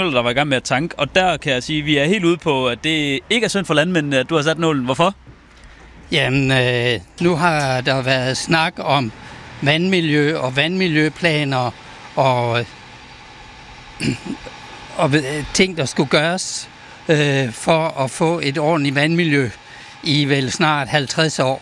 forældre, der var i gang med at tanke. Og der kan jeg sige, at vi er helt ude på, at det ikke er synd for landmændene, at du har sat nålen. Hvorfor? Jamen, nu har der været snak om vandmiljø og vandmiljøplaner og ting, der skulle gøres for at få et ordentligt vandmiljø i vel snart 50 år.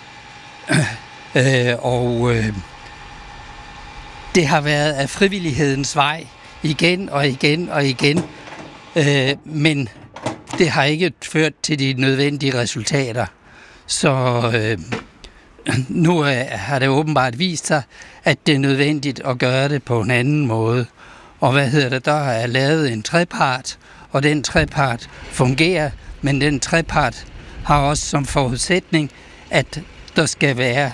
Det har været af frivillighedens vej igen og igen og igen, men det har ikke ført til de nødvendige resultater. Så nu har det åbenbart vist sig, at det er nødvendigt at gøre det på en anden måde. Og der er lavet en trepart, og den trepart fungerer, men den trepart har også som forudsætning, at der skal være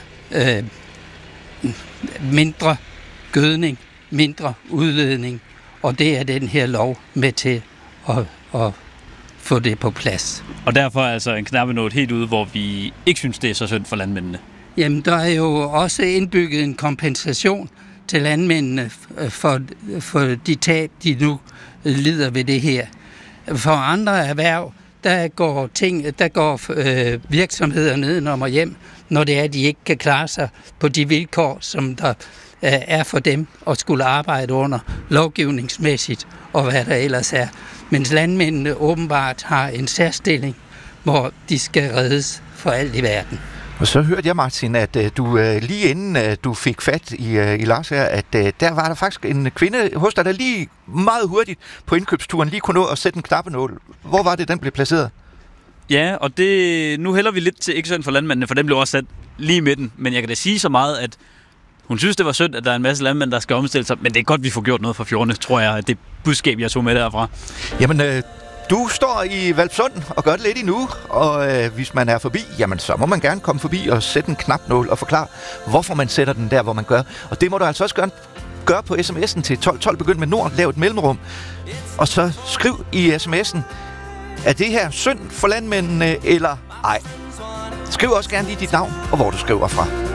mindre gødning, mindre udledning, og det er den her lov med til at få det på plads. Og derfor er altså en knappenål helt ude, hvor vi ikke synes, det er så synd for landmændene. Jamen, der er jo også indbygget en kompensation til landmændene for de tab, de nu lider ved det her. For andre erhverv, der går virksomheder nedenom og hjem, når det er, at de ikke kan klare sig på de vilkår, som der er for dem at skulle arbejde under lovgivningsmæssigt og hvad der ellers er. Mens landmændene åbenbart har en særstilling, hvor de skal reddes for alt i verden. Og så hørte jeg, Martin, at du lige inden du fik fat i Lars her, at der var der faktisk en kvinde hos dig, der lige meget hurtigt på indkøbsturen lige kunne nå at sætte en knappenål. Hvor var det, den blev placeret? Ja, og nu hælder vi lidt til ikke synd for landmændene, for den blev også sat lige i midten. Men jeg kan da sige så meget, at hun synes, det var synd, at der er en masse landmænd, der skal omstille sig. Men det er godt, vi får gjort noget for fjordene, tror jeg, at det budskab, jeg tog med derfra. Jamen, du står i Hvalpsund og gør det lidt endnu, og hvis man er forbi, jamen så må man gerne komme forbi og sætte en knapnål og forklare, hvorfor man sætter den der, hvor man gør. Og det må du altså også gøre på sms'en til 1212, begynd med Nord, lav et mellemrum, og så skriv i sms'en, er det her synd for landmændene eller ej? Skriv også gerne lige dit navn og hvor du skriver fra.